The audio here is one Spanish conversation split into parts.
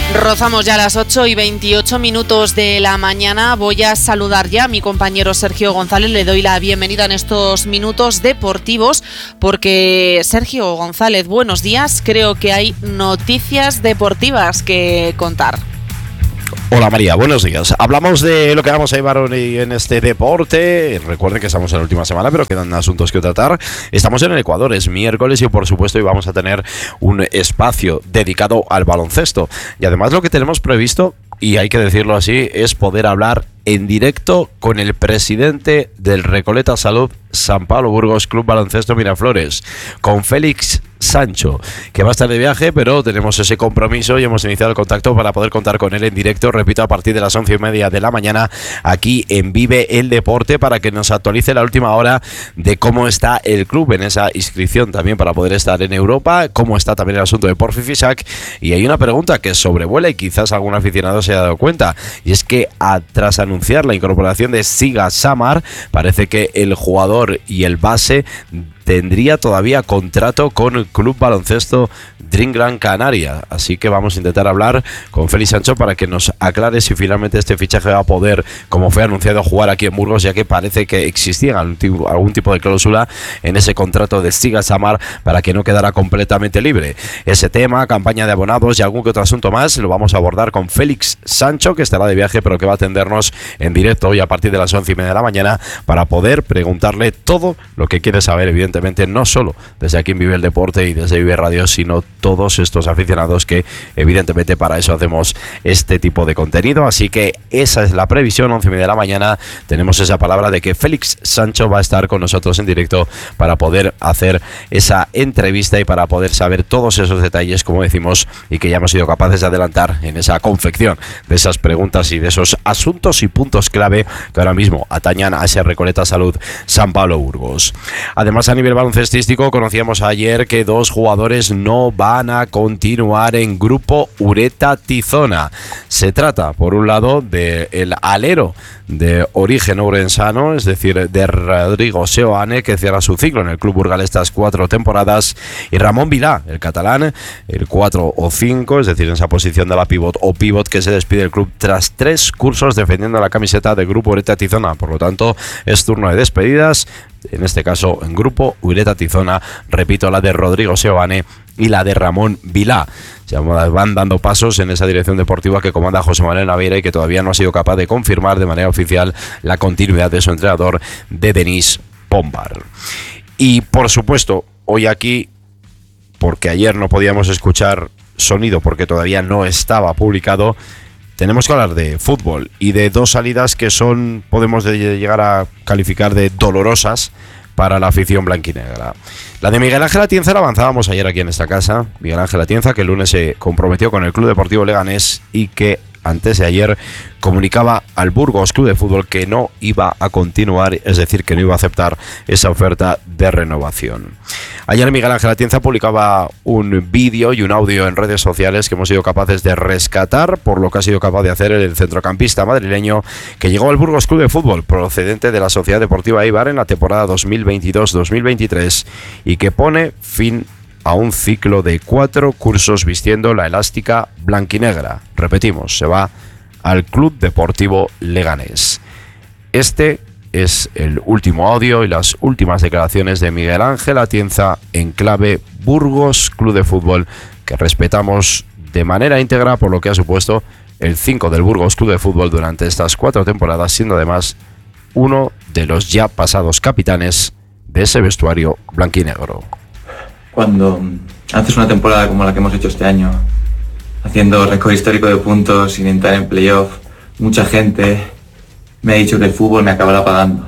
Rozamos ya las 8:28 de la mañana. Voy a saludar ya a mi compañero Sergio González. Le doy la bienvenida en estos minutos deportivos porque, Sergio González, buenos días. Creo que hay noticias deportivas que contar. Hola María, buenos días. Hablamos de lo que vamos a llevar hoy en este deporte. Recuerden que estamos en la última semana, pero quedan asuntos que tratar. Estamos en el Ecuador, es miércoles y por supuesto hoy vamos a tener un espacio dedicado al baloncesto. Y además lo que tenemos previsto, y hay que decirlo así, es poder hablar en directo con el presidente del Recoleta Salud San Pablo Burgos Club Baloncesto Miraflores, con Félix Sancho, que va a estar de viaje, pero tenemos ese compromiso y hemos iniciado el contacto para poder contar con él en directo, repito, a partir de las 11:30 de la mañana, aquí en Vive el Deporte, para que nos actualice la última hora de cómo está el club en esa inscripción también para poder estar en Europa, cómo está también el asunto de Porfi Fisac. Y hay una pregunta que sobrevuela y quizás algún aficionado se haya dado cuenta, y es que tras anunciar la incorporación de Siga Samar, parece que el jugador y el base tendría todavía contrato con el Club Baloncesto Dream Gran Canaria. Así que vamos a intentar hablar con Félix Sancho para que nos aclare si finalmente este fichaje va a poder, como fue anunciado, jugar aquí en Burgos, ya que parece que existía algún tipo de cláusula en ese contrato de Siga Samar para que no quedara completamente libre. Ese tema, campaña de abonados y algún que otro asunto más, lo vamos a abordar con Félix Sancho, que estará de viaje pero que va a atendernos en directo hoy a partir de las 11:30 de la mañana para poder preguntarle todo lo que quiere saber, evidentemente, no solo desde aquí en Vive el Deporte y desde Vive Radio, sino todos estos aficionados que evidentemente para eso hacemos este tipo de contenido. Así que esa es la previsión, 11:30 de la mañana tenemos esa palabra de que Félix Sancho va a estar con nosotros en directo para poder hacer esa entrevista y para poder saber todos esos detalles, como decimos, y que ya hemos sido capaces de adelantar en esa confección de esas preguntas y de esos asuntos y puntos clave que ahora mismo atañan a ese Recoleta Salud San Pablo Burgos. Además, a nivel baloncestístico, conocíamos ayer que dos jugadores no van a continuar en Grupo Ureta Tizona. Se trata, por un lado, del alero de origen ourensano, es decir, de Rodrigo Seoane, que cierra su ciclo en el club burgalés estas 4 temporadas, y Ramón Vilá, el catalán, el 4 o 5, es decir, en esa posición de la pivot o pivot, que se despide del club tras 3 cursos defendiendo la camiseta del Grupo Ureta Tizona. Por lo tanto, es turno de despedidas, en este caso en Grupo Ureta Tizona, repito, la de Rodrigo Seoane y la de Ramón Vilá. Se van dando pasos en esa dirección deportiva que comanda José Manuel Naveira y que todavía no ha sido capaz de confirmar de manera oficial la continuidad de su entrenador, de Denis Pombar. Y por supuesto, hoy aquí, porque ayer no podíamos escuchar sonido porque todavía no estaba publicado, tenemos que hablar de fútbol y de 2 salidas que son, podemos llegar a calificar de dolorosas para la afición blanquinegra. La de Miguel Ángel Atienza la avanzábamos ayer aquí en esta casa. Miguel Ángel Atienza, que el lunes se comprometió con el Club Deportivo Leganés y que antes de ayer comunicaba al Burgos Club de Fútbol que no iba a continuar, es decir, que no iba a aceptar esa oferta de renovación. Ayer Miguel Ángel Atienza publicaba un vídeo y un audio en redes sociales que hemos sido capaces de rescatar, por lo que ha sido capaz de hacer el centrocampista madrileño que llegó al Burgos Club de Fútbol procedente de la Sociedad Deportiva Eibar en la temporada 2022-2023 y que pone fin a un ciclo de 4 cursos vistiendo la elástica blanquinegra. Repetimos, se va al Club Deportivo Leganés. Este es el último audio y las últimas declaraciones de Miguel Ángel Atienza en clave Burgos Club de Fútbol, que respetamos de manera íntegra por lo que ha supuesto el 5 del Burgos Club de Fútbol durante estas 4 temporadas, siendo además uno de los ya pasados capitanes de ese vestuario blanquinegro. Cuando haces una temporada como la que hemos hecho este año, haciendo récord histórico de puntos sin entrar en playoff, mucha gente me ha dicho que el fútbol me acabará pagando.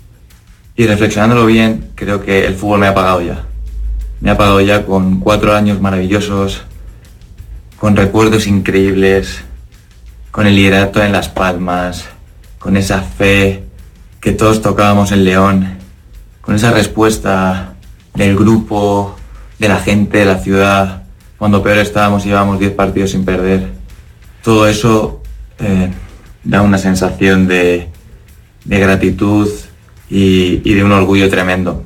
Y reflexionándolo bien, creo que el fútbol me ha pagado ya. Me ha pagado ya con 4 años maravillosos, con recuerdos increíbles, con el liderato en Las Palmas, con esa fe que todos tocábamos en León, con esa respuesta del grupo, de la gente, de la ciudad, cuando peor estábamos y llevábamos 10 partidos sin perder. Todo eso da una sensación de gratitud y de un orgullo tremendo.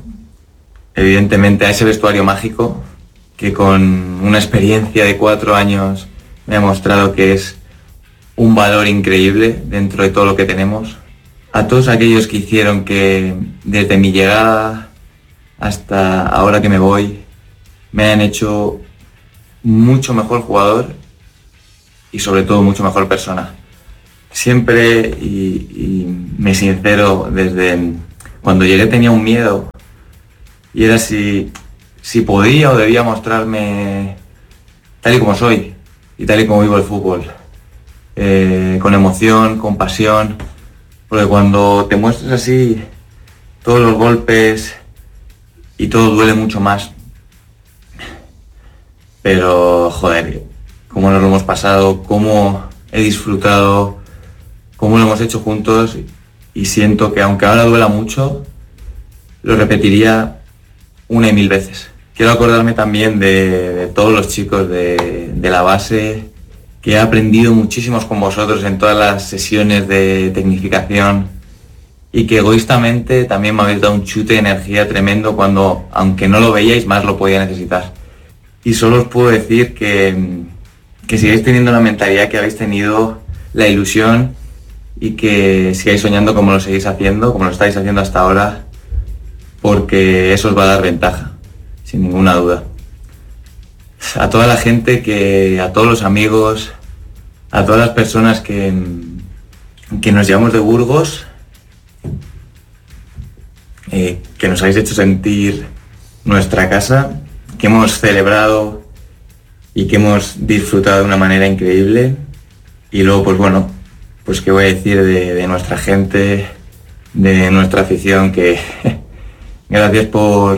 Evidentemente a ese vestuario mágico que con una experiencia de 4 años me ha demostrado que es un valor increíble dentro de todo lo que tenemos. A todos aquellos que hicieron que desde mi llegada hasta ahora que me voy me han hecho mucho mejor jugador y sobre todo mucho mejor persona. Siempre, y me sincero, desde cuando llegué tenía un miedo y era si podía o debía mostrarme tal y como soy y tal y como vivo el fútbol, con emoción, con pasión, porque cuando te muestras así, todos los golpes y todo duele mucho más. Pero joder, cómo nos lo hemos pasado, cómo he disfrutado, cómo lo hemos hecho juntos, y siento que aunque ahora duela mucho, lo repetiría 1 y 1000 veces. Quiero acordarme también de todos los chicos de la base, que he aprendido muchísimos con vosotros en todas las sesiones de tecnificación, y que egoístamente también me habéis dado un chute de energía tremendo cuando, aunque no lo veíais, más lo podía necesitar. Y solo os puedo decir que sigáis teniendo la mentalidad que habéis tenido, la ilusión, y que sigáis soñando como lo seguís haciendo, como lo estáis haciendo hasta ahora, porque eso os va a dar ventaja, sin ninguna duda. A toda la gente, a todos los amigos, a todas las personas que nos llevamos de Burgos, que nos habéis hecho sentir nuestra casa, que hemos celebrado y que hemos disfrutado de una manera increíble. Y luego, pues bueno, pues qué voy a decir de nuestra gente, de nuestra afición, que gracias por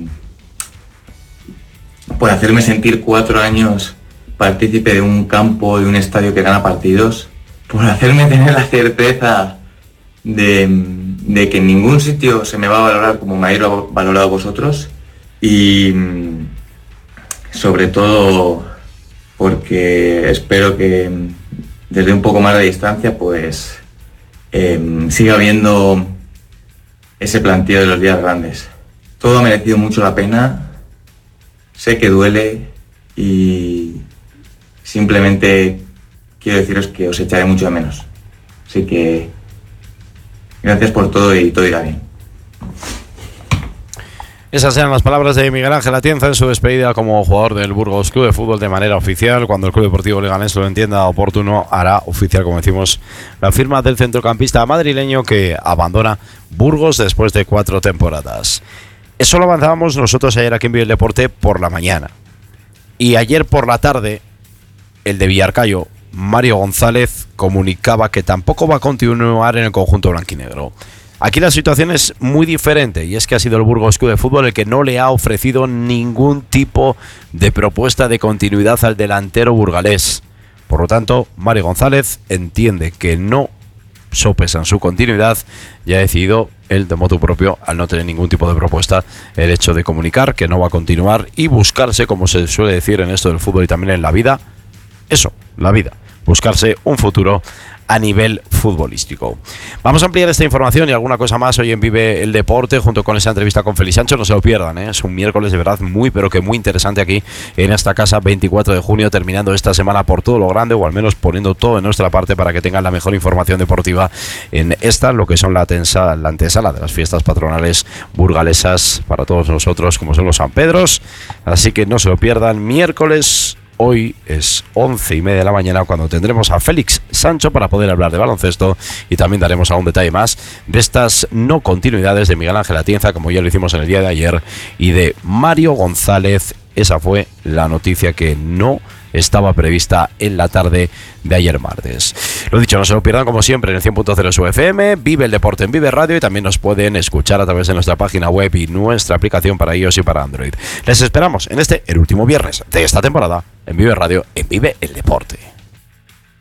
hacerme sentir 4 años partícipe de un campo, de un estadio que gana partidos, por hacerme tener la certeza de que en ningún sitio se me va a valorar como me habéis valorado vosotros, y sobre todo porque espero que desde un poco más de distancia pues siga habiendo ese planteo de los días grandes. Todo ha merecido mucho la pena, sé que duele, y simplemente quiero deciros que os echaré mucho de menos. Así que gracias por todo y todo irá bien. Esas eran las palabras de Miguel Ángel Atienza en su despedida como jugador del Burgos Club de Fútbol de manera oficial. Cuando el Club Deportivo Leganés lo entienda oportuno, hará oficial, como decimos, la firma del centrocampista madrileño que abandona Burgos después de 4 temporadas. Eso lo avanzábamos nosotros ayer aquí en Vive el Deporte por la mañana. Y ayer por la tarde, el de Villarcayo, Mario González, comunicaba que tampoco va a continuar en el conjunto blanquinegro. Aquí la situación es muy diferente, y es que ha sido el Burgos Club de Fútbol el que no le ha ofrecido ningún tipo de propuesta de continuidad al delantero burgalés. Por lo tanto, Mario González entiende que no sopesan su continuidad y ha decidido él de motu propio, al no tener ningún tipo de propuesta, el hecho de comunicar que no va a continuar y buscarse, como se suele decir en esto del fútbol y también en la vida, eso, la vida, buscarse un futuro a nivel futbolístico. Vamos a ampliar esta información y alguna cosa más hoy en Vive el Deporte, junto con esa entrevista con Félix Sancho. No se lo pierdan, ¿eh? Es un miércoles de verdad muy, pero que muy interesante aquí en esta casa, 24 de junio, terminando esta semana por todo lo grande, o al menos poniendo todo de nuestra parte para que tengan la mejor información deportiva en esta, lo que son la antesala de las fiestas patronales burgalesas para todos nosotros, como son los San Pedros. Así que no se lo pierdan, miércoles. Hoy es 11:30 de la mañana cuando tendremos a Félix Sancho para poder hablar de baloncesto, y también daremos algún detalle más de estas no continuidades de Miguel Ángel Atienza, como ya lo hicimos en el día de ayer, y de Mario González. Esa fue la noticia que no estaba prevista en la tarde de ayer martes. Lo dicho, no se lo pierdan como siempre en el 100.0 su FM, Vive el Deporte en Vive Radio, y también nos pueden escuchar a través de nuestra página web y nuestra aplicación para iOS y para Android. Les esperamos en el último viernes de esta temporada en Vive Radio, en Vive el Deporte.